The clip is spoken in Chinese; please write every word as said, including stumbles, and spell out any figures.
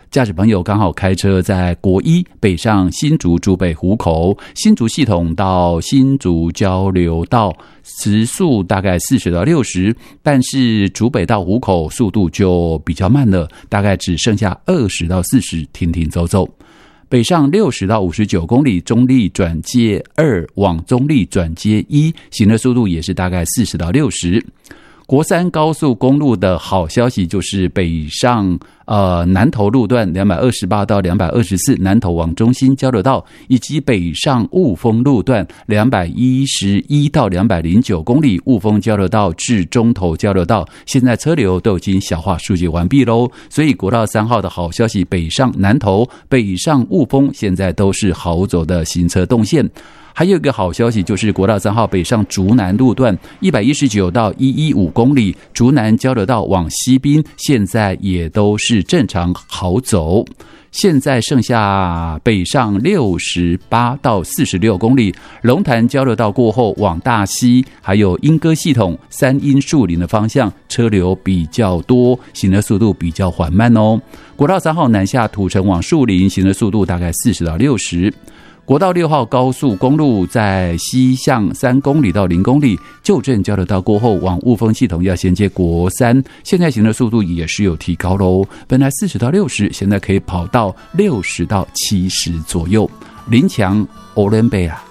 驾驶朋友刚好开车在国一北上新竹竹北湖口，新竹系统到新竹交流道时速大概四十到六十，但是竹北到湖口速度就比较慢了，大概只剩下二十到四十，停停走走。北上六十到五十九公里，中立转接二往中立转接一，行的速度也是大概四十到六十。国三高速公路的好消息就是北上呃南投路段两百二十八到两百二十四南投往中心交流道，以及北上雾峰路段两百一十一到两百零九公里雾峰交流道至中投交流道，现在车流都已经小化疏解完毕咯。所以国道三号的好消息，北上南投北上雾峰现在都是好走的行车动线。还有一个好消息就是国道三号北上竹南路段一百一十九到一百十五公里竹南交流道往西滨现在也都是正常好走。现在剩下北上六十八到四十六公里龙潭交流道过后往大溪还有莺歌系统三莺树林的方向车流比较多，行的速度比较缓慢哦。国道三号南下土城往树林，行的速度大概四十到六十。国道六号高速公路在西向三公里到零公里旧镇交流道过后往雾峰系统要衔接国三，现在行的速度也是有提高咯，本来四十到六十，现在可以跑到六十到七十左右。林强欧伦贝啊。